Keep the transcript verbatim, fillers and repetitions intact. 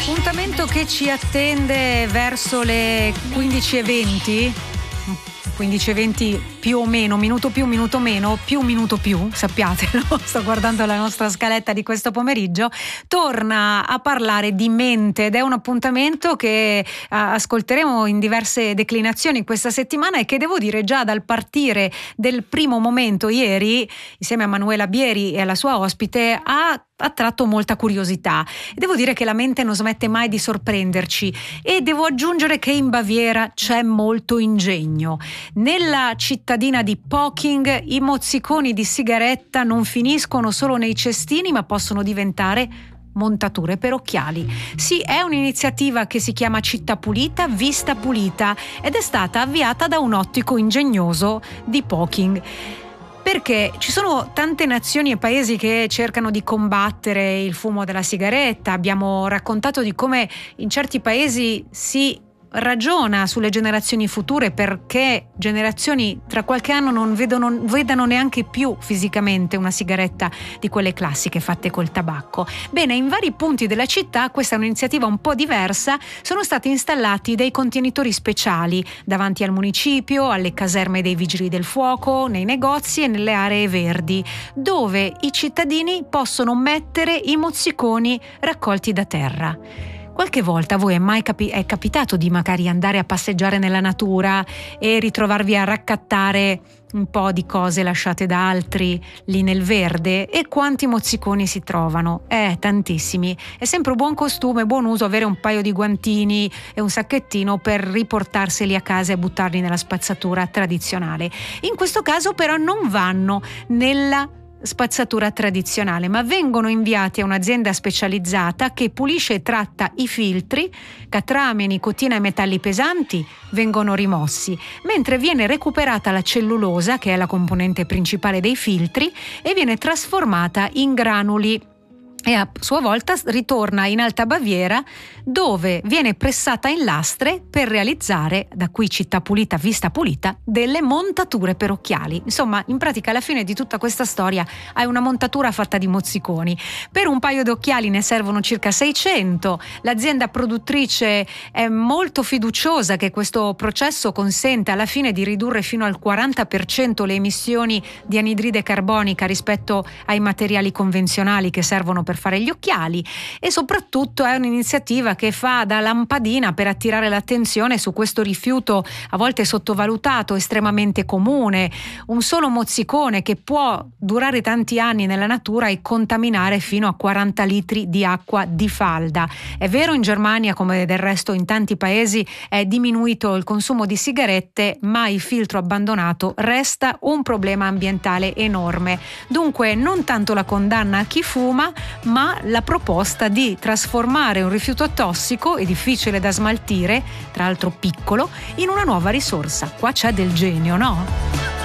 Appuntamento che ci attende verso le quindici e venti, quindici e venti più o meno, minuto più, minuto meno, più minuto più, sappiatelo, sto guardando la nostra scaletta di questo pomeriggio, torna a parlare di mente ed è un appuntamento che uh, ascolteremo in diverse declinazioni questa settimana e che devo dire già dal partire del primo momento ieri, insieme a Manuela Bieri e alla sua ospite, ha attratto molta curiosità. Devo dire che la mente non smette mai di sorprenderci e devo aggiungere che in Baviera c'è molto ingegno. Nella cittadina di Pocking i mozziconi di sigaretta non finiscono solo nei cestini, ma possono diventare montature per occhiali. Sì, è un'iniziativa che si chiama Città Pulita, Vista Pulita ed è stata avviata da un ottico ingegnoso di Pocking. Perché ci sono tante nazioni e paesi che cercano di combattere il fumo della sigaretta. Abbiamo raccontato di come in certi paesi si ragiona sulle generazioni future perché generazioni tra qualche anno non vedono, vedano neanche più fisicamente una sigaretta di quelle classiche fatte col tabacco. Bene, in vari punti della città, questa è un'iniziativa un po' diversa, sono stati installati dei contenitori speciali davanti al municipio, alle caserme dei vigili del fuoco, nei negozi e nelle aree verdi, dove i cittadini possono mettere i mozziconi raccolti da terra. Qualche volta a voi è mai capi- è capitato di magari andare a passeggiare nella natura e ritrovarvi a raccattare un po' di cose lasciate da altri lì nel verde? E quanti mozziconi si trovano? Eh, tantissimi. È sempre un buon costume, buon uso avere un paio di guantini e un sacchettino per riportarseli a casa e buttarli nella spazzatura tradizionale. In questo caso però non vanno nella spazzatura tradizionale, ma vengono inviati a un'azienda specializzata che pulisce e tratta i filtri, catrame, nicotina e metalli pesanti vengono rimossi, mentre viene recuperata la cellulosa, che è la componente principale dei filtri, e viene trasformata in granuli e a sua volta ritorna in Alta Baviera, dove viene pressata in lastre per realizzare, da qui Città Pulita, Vista Pulita, delle montature per occhiali. Insomma, in pratica alla fine di tutta questa storia hai una montatura fatta di mozziconi. Per un paio di occhiali ne servono circa seicento. L'azienda produttrice è molto fiduciosa che questo processo consente alla fine di ridurre fino al quaranta per cento le emissioni di anidride carbonica rispetto ai materiali convenzionali che servono per fare gli occhiali, e soprattutto è un'iniziativa che fa da lampadina per attirare l'attenzione su questo rifiuto a volte sottovalutato, estremamente comune, un solo mozzicone che può durare tanti anni nella natura e contaminare fino a quaranta litri di acqua di falda. È vero, in Germania come del resto in tanti paesi è diminuito il consumo di sigarette, ma il filtro abbandonato resta un problema ambientale enorme. Dunque non tanto la condanna a chi fuma, ma la proposta di trasformare un rifiuto tossico e difficile da smaltire, tra l'altro piccolo, in una nuova risorsa. Qua c'è del genio, no?